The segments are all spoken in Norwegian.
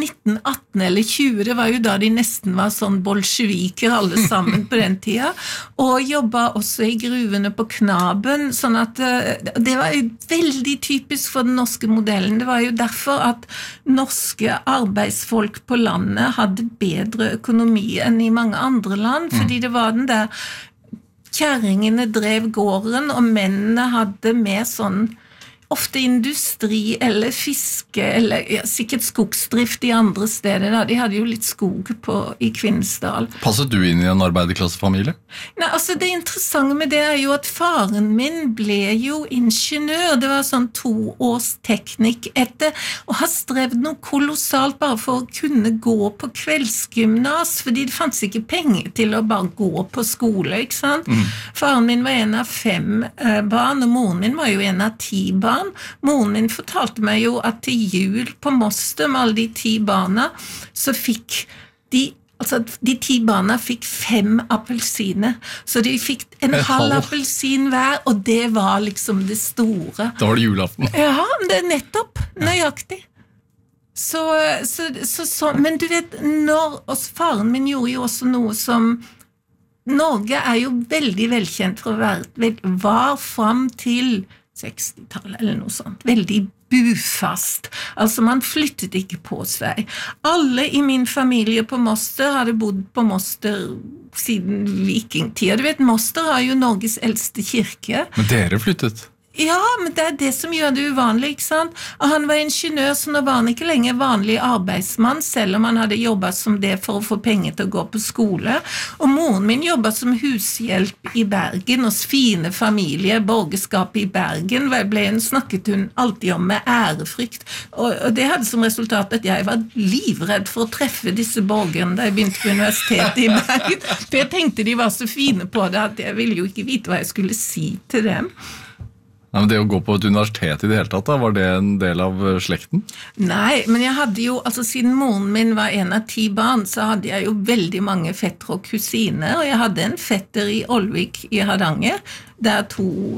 1918 eller 20, det var jo da de nesten var sånn bolsjeviker alle sammen på den tida, og jobbet også i gruvene på Knaben, sånn at det var jo veldig typisk for den norske modellen. Det var jo derfor at norske arbeidsfolk på landet hadde bedre økonomi enn i mange andre land, fordi det var den der kjerringene drev gården, og mennene hadde mer sånn ofte industri eller fiske eller sikkert skogsdrift i andre steder da. De hadde jo litt skog i Kvinesdal. Passet du inn i en arbeiderklassefamilie? Nei, altså det interessante med det jo at faren min ble jo ingeniør. Det var sånn 2 års teknikk etter, og har strevd noe kolossalt bare for å kunne gå på kveldsgymnas, fordi det fanns ikke penger til å bare gå på skole, ikke sant? Faren min var en av 5 barn, og moren min var jo en av 10 barn. Moren min fortalte meg jo at til jul på Moster med alle de 10 barna, så fikk de 10 barna fikk 5 appelsiner, så de fikk en halv appelsin hver, og det var liksom det store. Da var det julaften. Ja, det nettopp, nøyaktig. Men du vet, faren min gjorde jo også noe som Norge jo veldig velkjent for å var frem til 60-tallet eller noe sånt, veldig bufast, altså man flyttet ikke på seg. Alle i min familie på Moster hadde bodd på Moster siden vikingtida. Du vet, Moster har jo Norges eldste kirke. Men dere flyttet? Ja, men det det som gjør det uvanlig, ikke sant? Og han var ingeniør, så nå var han ikke lenger vanlig arbeidsmann, selv om han hadde jobbet som det for å få penger til å gå på skole. Og moren min jobbet som hushjelp i Bergen, hos fine familie, borgerskapet i Bergen, snakket hun alltid om med ærefrykt. Og det hadde som resultat at jeg var livredd for å treffe disse borgerne da jeg begynte på universitetet i Bergen. For jeg tenkte de var så fine på det, at jeg ville jo ikke vite hva jeg skulle si til dem. Nei, men det å gå på et universitet i det hele tatt, da, var det en del av slekten? Nei, men jeg hadde jo, altså siden moren min var en av 10 barn, så hadde jeg jo veldig mange fetter og kusiner, og jeg hadde en fetter i Olvik i Hardanger, der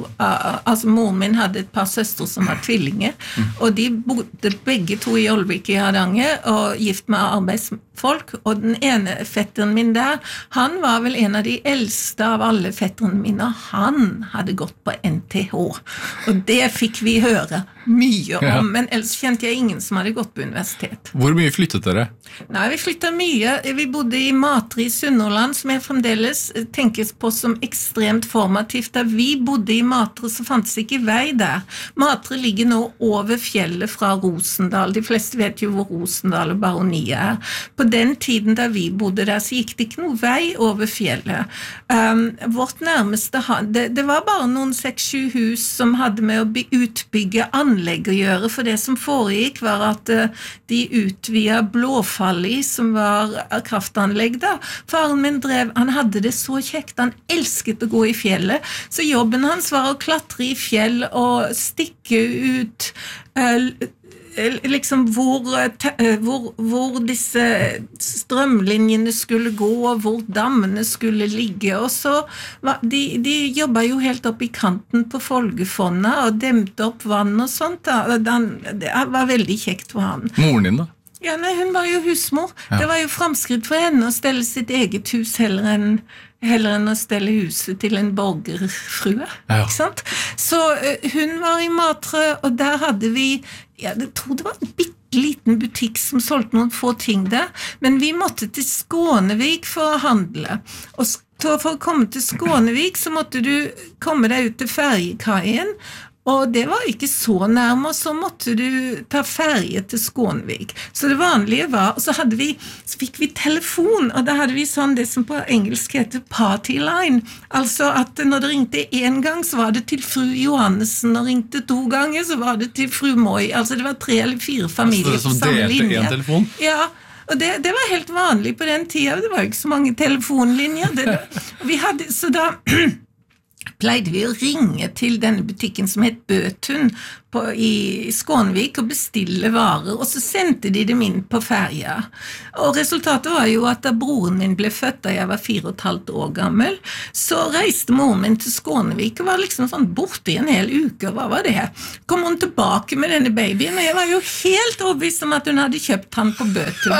moren min hadde et par søstre som var tvillinger, og de bodde begge 2 i Olvik i Hardanger, og gift med arbeidsfolk, og den ene fetteren min der, han var vel en av de eldste av alle fetterne mine, og han hadde gått på NTH, og det fikk vi høre mye om, men ellers kjente jeg ingen som hadde gått på universitet. Hvor mye flyttet dere? Nei, vi flyttet mye. Vi bodde i Matre i Sunnhordland, som jeg fremdeles tenkes på som ekstremt formativt. Da vi bodde i Matre, så fantes ikke vei der. Matre ligger nå over fjellet fra Rosendal. De fleste vet jo hvor Rosendal og Baronia På den tiden da vi bodde der, så gikk det ikke noe vei over fjellet. Vårt nærmeste, det var bare noen 6-7 hus som hadde med å utbygge anlegg å gjøre, for det som foregikk var at de utvidet Blåfalli, som var kraftanlegg da. Faren min han hadde det så kjekt, han elsket å gå i fjellet, så jobben hans var å klatre i fjell og stikke ut liksom hvor disse strømlinjene skulle gå, og hvor dammene skulle ligge, og så de jobbet jo helt opp i kanten på Folgefondet og demte opp vann og sånt da. Det var veldig kjekt for han. Moren din da? Ja, nei, hun var jo husmor. Ja. Det var jo fremskritt for henne å stelle sitt eget hus heller enn å stelle huset til en borgerfrue, ikke sant? Så hun var i Matre, og der hadde vi, jeg tror det var en bitteliten butikk som solgte noen få ting der, men vi måtte til Skånevik for å handle, og for å komme til Skånevik så måtte du komme deg ut til ferjekaien, og det var ikke så nærme, og så måtte du ta ferje til Skånevik. Så det vanlige var, og så fikk vi telefon, og da hadde vi sånn det som på engelsk heter party line, altså at når det ringte 1 gang, så var det til fru Johannessen, og ringte 2 ganger, så var det til fru Moi, altså det var 3 eller 4 familier på samme linje. Så det som delte en telefon? Ja, og det var helt vanlig på den tiden, det var jo ikke så mange telefonlinjer, vi hadde, så da pleide vi å ringe til denne butikken som het Bøtun i Skånevik og bestille varer, og så sendte de dem inn på ferja. Og resultatet var jo at da broren min ble født da jeg var 4,5 år gammel, så reiste moren min til Skånevik og var liksom sånn borte i en hel uke. Hva var det? Kom hun tilbake med denne babyen, og jeg var jo helt overbevist om at hun hadde kjøpt han på Bøtun.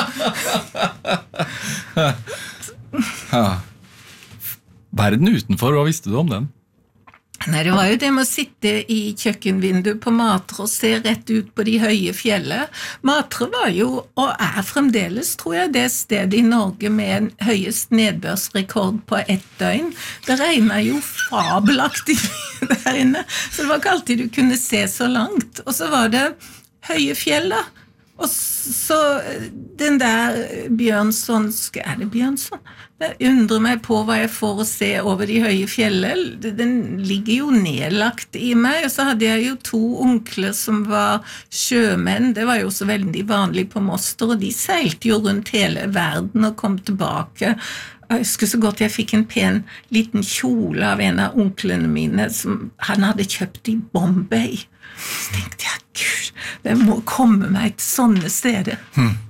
Verden utenfor, hva visste du om den? Nei, det var jo det med å sitte i kjøkkenvinduet på Matre og se rett ut på de høye fjellet. Matre var jo, og fremdeles, tror jeg, det stedet i Norge med en høyest nedbørsrekord på 1 døgn. Det regnet jo fabelaktig der inne, så det var ikke alltid du kunne se så langt. Og så var det høye fjell da. Og så den der Bjørnsonske, det Bjørnson? Jeg undrer meg på hva jeg får å se over de høye fjellet. Den ligger jo nedlagt i meg, og så hadde jeg jo 2 onkler som var sjømenn. Det var jo så veldig vanlig på Moster, og de seilte jo rundt hele verden og kom tilbake. Jeg husker så godt jeg fikk en pen liten kjole av en av onklene mine som han hadde kjøpt i Bombay. Så tenkte jeg, Gud, det må komme meg til sånne steder.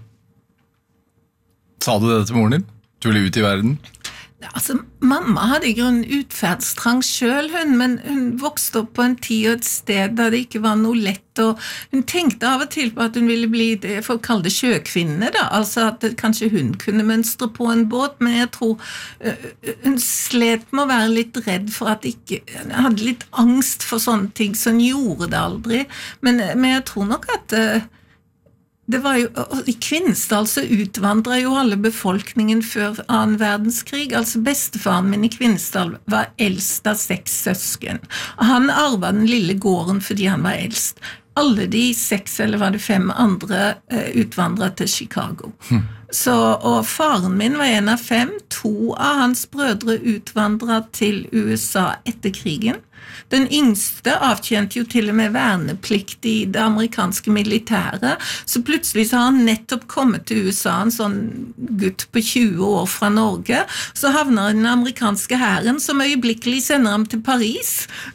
Sa du det til moren din? Du ville ut i verden? Altså, mamma hadde i grunnen utferdstrang selv, men hun vokste opp på en tid og et sted der det ikke var noe lett, og hun tenkte av og til på at hun ville bli det folk kaller det sjøkvinne da, altså at kanskje hun kunne mønstre på en båt, men jeg tror hun slet med å være litt redd for at ikke, hun hadde litt angst for sånne ting, så hun gjorde det aldri, men jeg tror nok at det var jo, i Kvinesdal så utvandret jo alle befolkningen før 2. verdenskrig, altså bestefaren min i Kvinesdal var eldst av 6 søsken. Han arvet den lille gården fordi han var eldst. Alle de 6 eller var det 5 andre utvandret til Chicago. Så, og faren min var en av 5, 2 av hans brødre utvandret til USA etter krigen. Den yngste avtjente jo til og med verneplikt i det amerikanske militæret, så plutselig så har han nettopp kommet til USA, en sånn gutt på 20 år fra Norge, så havner den amerikanske hæren som øyeblikkelig sender ham til Paris.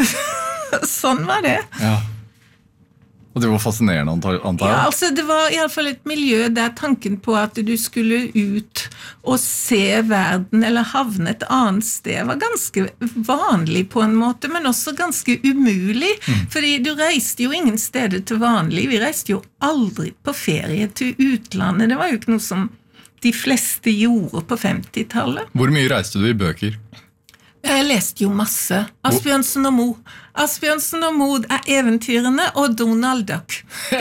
Sånn var det. Ja. Og det var fascinerende, antar jeg? Ja, altså det var i alle fall et miljø der tanken på at du skulle ut og se verden eller havne et annet sted var ganske vanlig på en måte, men også ganske umulig, fordi du reiste jo ingen steder til vanlig. Vi reiste jo aldri på ferie til utlandet. Det var jo ikke noe som de fleste gjorde på 50-tallet. Hvor mye reiste du i bøker? Jeg leste jo masse. Asbjørnsen og Moe. Asbjørnsen og Moe eventyrene og Donald Duck.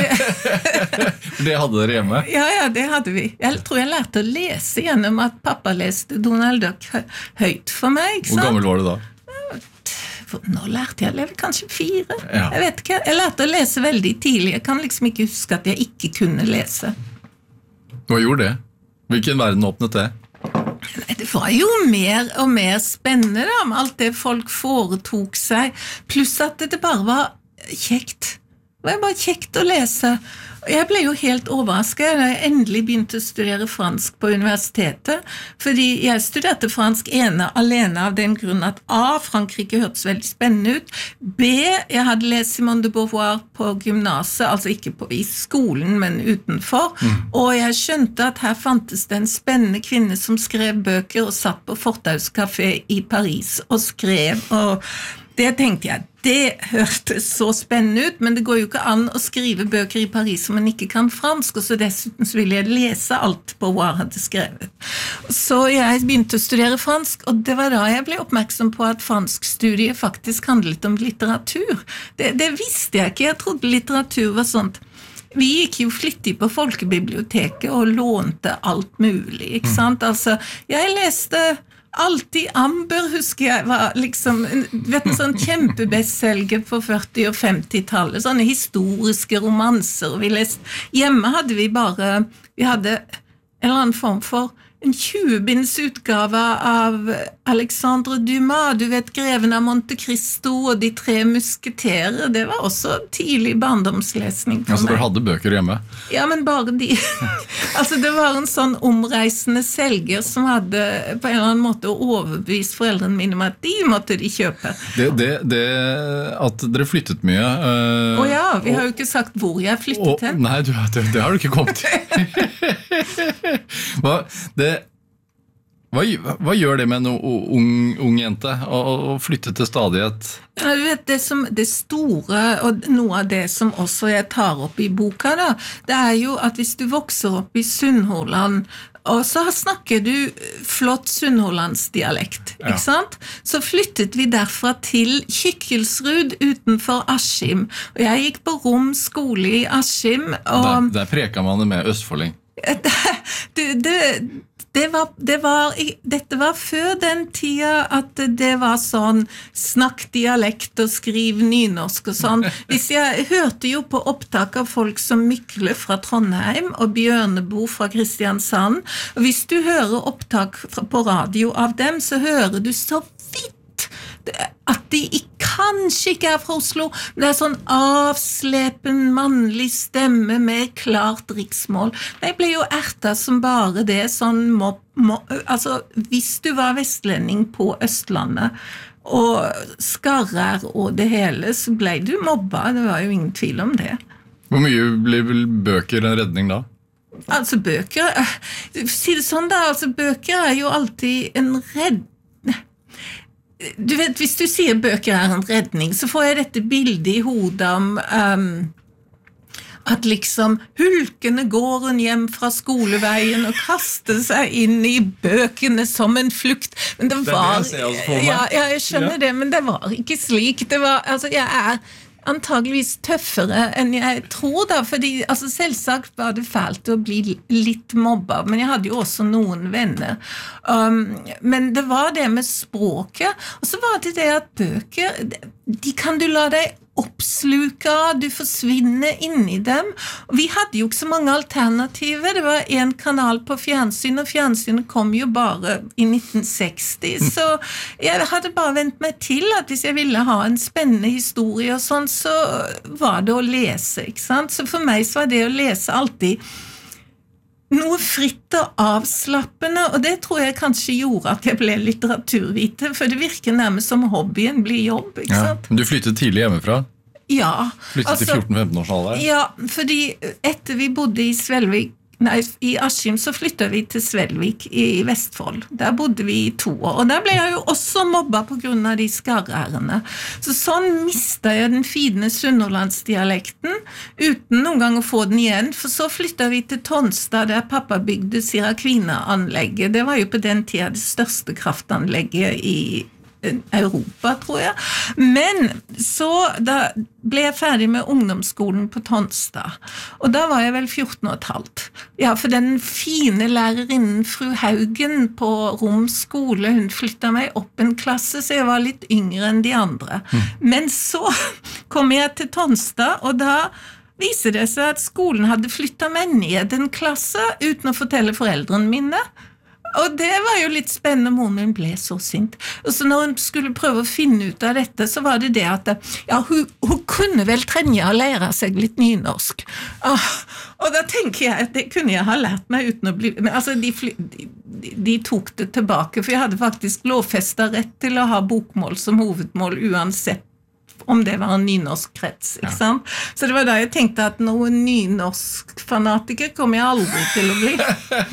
Det hadde dere hjemme? Ja, det hadde vi. Jeg tror jeg lærte å lese gjennom at pappa leste Donald Duck høyt for meg. Hvor gammel var du da? Nå lærte jeg å leve kanskje 4. Ja. Jeg vet ikke. Jeg lærte å lese veldig tidlig. Jeg kan liksom ikke huske at jeg ikke kunne lese. Hva gjorde det? Hvilken verden åpnet det? Det var jo mer og mer spennende da, med alt det folk foretok seg, pluss at det bare var kjekt. Det var bare kjekt å lese. Jeg ble jo helt overrasket da jeg endelig begynte å studere fransk på universitetet, fordi jeg studerte fransk alene av den grunn at A, Frankrike hørtes veldig spennende ut, B, jeg hadde lest Simone de Beauvoir på gymnaset, altså ikke i skolen, men utenfor, og jeg skjønte at her fantes det en spennende kvinne som skrev bøker og satt på Fortaus Café i Paris og skrev, og det tenkte jeg, det hørtes så spennende ut, men det går jo ikke an å skrive bøker i Paris som man ikke kan fransk, og så dessuten så ville jeg lese alt på hva jeg hadde skrevet. Så jeg begynte å studere fransk, og det var da jeg ble oppmerksom på at franskstudiet faktisk handlet om litteratur. Det visste jeg ikke, jeg trodde litteratur var sånt. Vi gikk jo flittig på folkebiblioteket og lånte alt mulig, ikke sant? Altså, jeg leste alltid Amber, husker jeg, var liksom en sånn kjempebestselger på 40- og 50-tallet, sånne historiske romanser, og vi leste, hjemme hadde vi hadde en eller annen form for en 20-binds utgave av Alexandre Dumas, du vet Greven av Monte Cristo og De tre musketerer, det var også tidlig barndomslesning for meg. Altså dere hadde bøker hjemme? Ja, men bare de. Altså det var en sånn omreisende selger som hadde på en eller annen måte overbevist foreldrene mine om at de måtte de kjøpe. Det at dere flyttet mye... ja, vi har jo ikke sagt hvor jeg flyttet hen. Nei, det har du ikke kommet til. Hva gjør det med en ung jente å flytte til stadighet? Ja, du vet, det store, og noe av det som også jeg tar opp i boka, da, det er jo at hvis du vokser opp i Sunnhordland, og så snakker du flott Sunnhordlandsdialekt, ikke sant? Så flyttet vi derfra til Kykkelsrud utenfor Askim, og jeg gikk på Rom skole i Askim. Og der preker man det med østfolding. Dette var før den tida at det var sånn snakk dialekt og skriv nynorsk og sånn. Jeg hørte jo på opptak av folk som Mykle fra Trondheim og Bjørnebo fra Kristiansand, og hvis du hører opptak på radio av dem, så hører du så vidt at de kanskje ikke fra Oslo, men det sånn avslepen mannlig stemme med klart riksmål. Jeg ble jo ertet som bare det, sånn altså hvis du var vestlending på Østlandet, og skarrer og det hele, så ble du mobba, det var jo ingen tvil om det. Hvor mye blir vel bøker en redning da? Altså bøker, si det sånn da, altså bøker jo alltid en redning. Du vet, hvis du sier bøker en redning, så får jeg dette bildet i hodet om at liksom hulkene går hun hjem fra skoleveien og kaster seg inn i bøkene som en flukt. Men det var... Ja, jeg skjønner det, men det var ikke slik. Det var, altså, jeg antageligvis tøffere enn jeg tror da, fordi altså, selvsagt var det fælt å bli litt mobba, men jeg hadde jo også noen venner. Men det var det med språket, og så var det det at bøker, de kan du la deg oppsluka, du forsvinner inn i dem. Og vi hadde jo ikke så mange alternativer. Det var en kanal på fjernsyn, og fjernsynet kom jo bare i 1960, så jeg hadde bare vent meg til at hvis jeg ville ha en spennende historie og sånn, så var det å lese, ikke sant? Så for meg så var det å lese alltid noe fritt og avslappende, og det tror jeg kanskje gjorde at jeg ble litteraturviter, for det virker nærmest som hobbyen blir jobb, ikke sant? Men du flyttet tidlig hjemmefra? Ja. Flyttet til 14-15 års alder? Ja, fordi etter vi bodde i i Askim så flyttet vi til Svelvik i Vestfold. Der bodde vi i 2 år, og der ble jeg jo også mobba på grunn av de skarrærene. Så sånn mistet jeg den fine Sunnhordlandsdialekten, uten noen gang å få den igjen, for så flyttet vi til Tonstad, der pappa bygde Siracvina-anlegget. Det var jo på den tida det største kraftanlegget i Europa, tror jeg. Men så da ble jeg ferdig med ungdomsskolen på Tonstad, og da var jeg vel 14 og et halvt. Ja, for den fine lærerinnen fru Haugen på Rom skole, hun flyttet meg opp en klasse, så jeg var litt yngre enn de andre. Men så kom jeg til Tonstad, og da viser det seg at skolen hadde flyttet meg ned en klasse uten å fortelle foreldrene mine. Og det var jo litt spennende, moren min ble så sint. Og så når hun skulle prøve å finne ut av dette, så var det det at ja, hun kunne vel trenge å lære seg litt nynorsk. Og da tenker jeg at det kunne jeg ha lært meg uten å bli... Men altså, de tok det tilbake, for jeg hadde faktisk lovfestet rett til å ha bokmål som hovedmål uansett om det var en nynorsk krets, ikke sant? Så det var da jeg tenkte at noen nynorsk fanatiker kommer jeg aldri til å bli.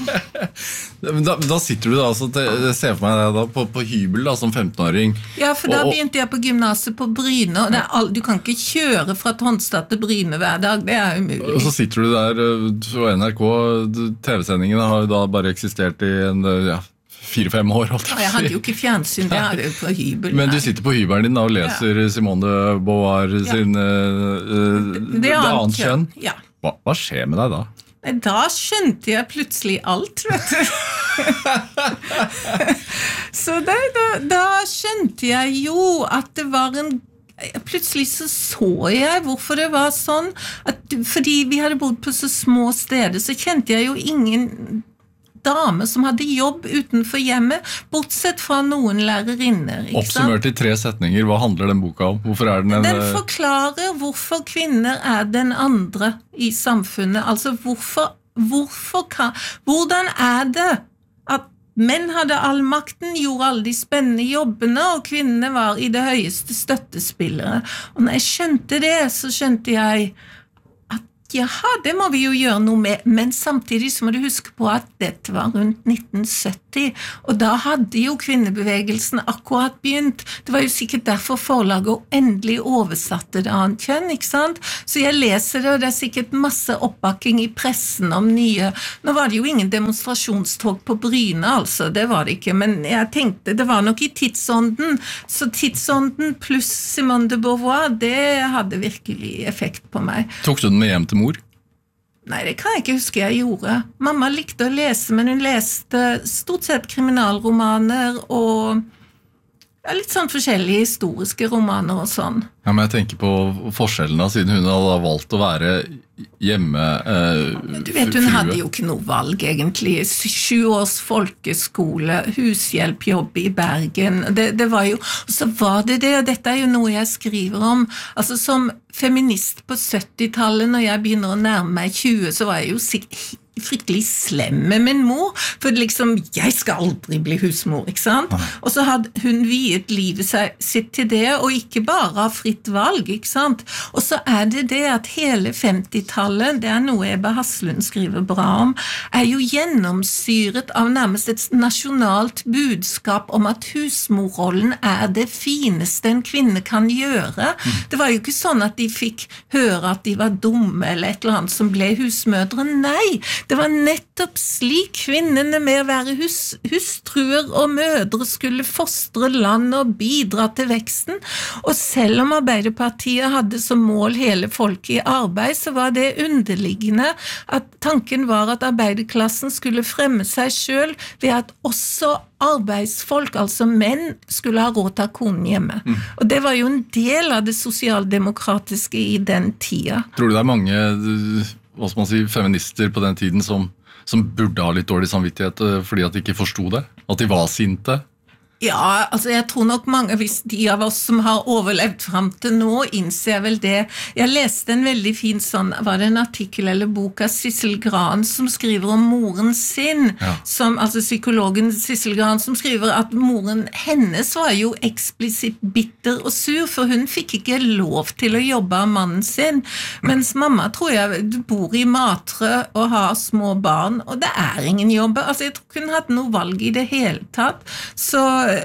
Men da sitter du da, altså, jeg ser for meg deg da, på hybel da, som 15-åring. Ja, for da begynte jeg på gymnaset på Bryne, og du kan ikke kjøre fra Tonstad til Bryne hver dag, det er umulig. Og så sitter du der på NRK, TV-sendingene har jo da bare eksistert i en... 4-5 år. Jeg hadde jo ikke fjernsyn, det hadde jeg på hybel. Men du sitter på hybelen din da, og leser Simone de Beauvoir sin det annet kjønn. Ja. Hva skjer med deg da? Da skjønte jeg plutselig alt, vet du. Så da skjønte jeg jo at det var en... Plutselig så jeg hvorfor det var sånn, fordi vi hadde bodd på så små steder, så kjente jeg jo ingen damer som hadde jobb utenfor hjemmet, bortsett fra noen lærerinner. Oppsummert i 3 setninger, hva handler den boka om? Hvorfor er den Den forklarer hvorfor kvinner er den andre i samfunnet. Altså hvordan er det at menn hadde all makten, gjorde alle de spennende jobbene, og kvinnene var i det høyeste støttespillere. Og når jeg skjønte det, så skjønte jeg jaha, det må vi jo gjøre noe med, men samtidig så må du huske på at dette var rundt 1970, og da hadde jo kvinnebevegelsen akkurat begynt. Det var jo sikkert derfor forlaget endelig oversatte det annet kjønn, ikke sant? Så jeg leser det, og det er sikkert masse oppbakking i pressen om nye. Nå var det jo ingen demonstrasjonstog på Bryne, altså, det var det ikke, men jeg tenkte det var nok i tidsånden, så tidsånden pluss Simone de Beauvoir, det hadde virkelig effekt på meg. Tok du den med hjem til mor? Nei, det kan jeg ikke huske jeg gjorde. Mamma likte å lese, men hun leste stort sett kriminalromaner og litt sånn forskjellige historiske romaner og sånn. Ja, men jeg tenker på forskjellene, siden hun hadde valgt å være hjemme Du vet, hun hadde jo ikke noe valg egentlig. 7 års folkeskole, hushjelpjobb i Bergen, det var jo, og så var det, og dette er jo noe jeg skriver om, altså som feminist på 70-tallet, når jeg begynner å nærme meg 20, så var jeg jo fryktelig slem med min mor, for liksom, jeg skal aldri bli husmor, ikke sant? Og så hadde hun viet livet sitt til det, og ikke bare av fritt valg, ikke sant? Og så er det at hele 50-tallet, det er noe Ebba Haslund skriver bra om, er jo gjennomsyret av nærmest et nasjonalt budskap om at husmorrollen er det fineste en kvinne kan gjøre. Det var jo ikke sånn at de fikk høre at de var dumme eller et eller annet som ble husmødre. Nei, det var nettopp slik kvinnene med å være hustruer og mødre skulle fostre land og bidra til veksten. Og selv om Arbeiderpartiet hadde som mål hele folket i arbeid, så var det underliggende at tanken var at arbeiderklassen skulle fremme seg selv ved at også arbeidsfolk, altså menn, skulle ha råd til konen hjemme. Og det var jo en del av det sosialdemokratiske i den tida. Tror du det er mange, hva skal man si, feminister på den tiden som burde ha litt dårlig samvittighet fordi at de ikke forstod det? At de var sinte? Ja, altså jeg tror nok mange, hvis de av oss som har overlevd frem til nå, innser vel det. Jeg leste en veldig fin sånn, var det en artikkel eller bok av Sissel Gran som skriver om moren sin, som, altså psykologen Sissel Gran som skriver at moren hennes var jo eksplisitt bitter og sur, for hun fikk ikke lov til å jobbe av mannen sin, mens mamma tror jeg bor i Matre og har små barn, og det er ingen jobb. Altså jeg tror ikke hun hadde noe valg i det hele tatt, så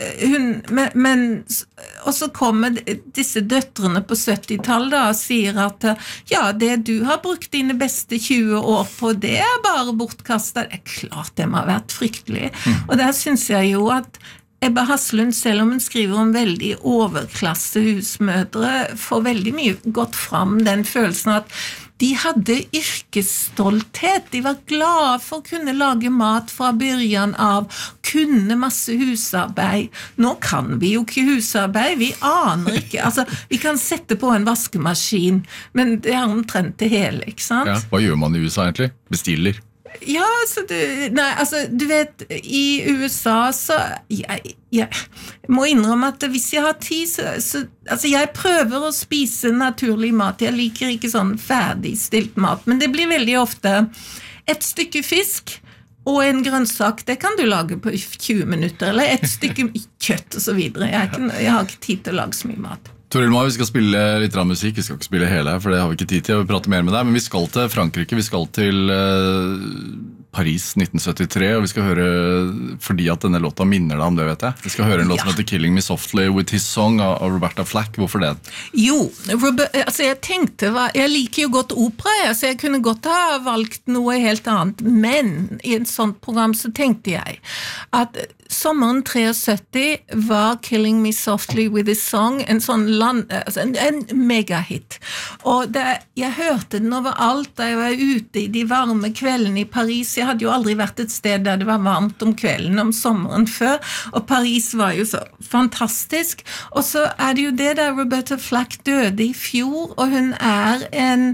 og så kommer disse døtrene på 70-tallet og sier at ja, det du har brukt dine beste 20 år på, det er bare bortkastet. Det er klart det må ha vært fryktelig. Og der synes jeg jo at Ebba Haslund, selv om hun skriver om veldig overklasse husmødre, får veldig mye gått fram den følelsen at de hadde yrkesstolthet, de var glade for å kunne lage mat fra begynnelsen av, kunne masse husarbeid. Nå kan vi jo ikke husarbeid, vi aner ikke, altså vi kan sette på en vaskemaskin, men det er omtrent det hele, ikke sant? Ja, hva gjør man i USA egentlig? Bestiller? Ja, du vet, i USA så jeg må innrømme at hvis jeg har tid, altså jeg prøver å spise naturlig mat, jeg liker ikke sånn ferdigstilt mat, men det blir veldig ofte et stykke fisk og en grønnsak, det kan du lage på 20 minutter, eller et stykke kjøtt og så videre. Jeg har ikke tid til å lage så mye mat. Toril Mai, vi skal spille litt av musikk, vi skal ikke spille hele, for det har vi ikke tid til å prate mer med deg, men vi skal til Frankrike, vi skal til Paris 1973, og vi skal høre, fordi at denne låta minner deg om det, vet jeg. Vi skal høre en låt som heter Killing Me Softly With His Song av Roberta Flack. Hvorfor det? Jo, altså jeg tenkte, jeg liker jo godt opera, så jeg kunne godt ha valgt noe helt annet, men i et sånt program så tenkte jeg at sommeren 73 var Killing Me Softly With His Song en sånn en megahit. Og jeg hørte den overalt da jeg var ute i de varme kveldene i Paris. Jeg hadde jo aldri vært et sted der det var varmt om kvelden om sommeren før, og Paris var jo så fantastisk. Og så er det jo det der Roberta Flack døde i fjor, og hun er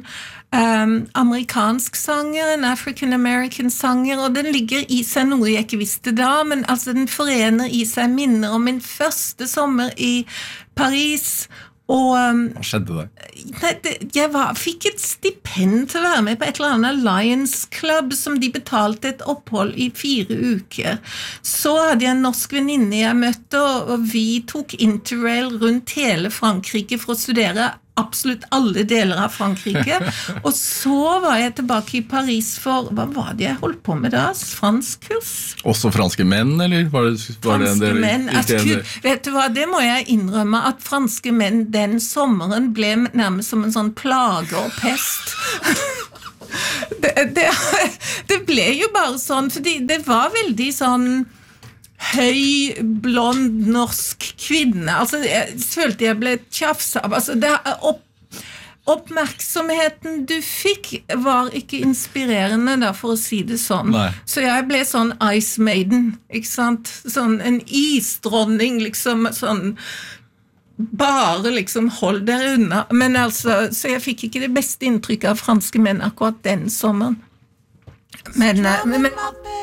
amerikansk sanger, en African-American sanger, og den ligger i seg noe jeg ikke visste da, men altså den forener i seg minner om min første sommer i Paris, og Hva skjedde der? Jeg fikk et stipend til å være med på et eller annet Lions Club som de betalte et opphold i 4 uker. Så hadde jeg en norsk venninne jeg møtte, og vi tok interrail rundt hele Frankrike for å studere absolutt alle deler av Frankrike. Og så var jeg tilbake i Paris for, hva var det jeg holdt på med da? Franskkurs? Også franske menn, eller? Var det en del? Menn. Vet du hva, det må jeg innrømme, at franske menn den sommeren ble nærmest som en sånn plage og pest. Det ble jo bare sånn, fordi det var veldig sånn høy, blond, norsk kvinne. Altså, jeg følte jeg ble tjafset av. Altså, oppmerksomheten du fikk var ikke inspirerende, da, for å si det sånn. Nei. Så jeg ble sånn Ice Maiden, ikke sant? Sånn en isdronning, liksom, sånn bare liksom hold dere unna. Men altså, så jeg fikk ikke det beste inntrykket av franske menn akkurat den sommeren. Men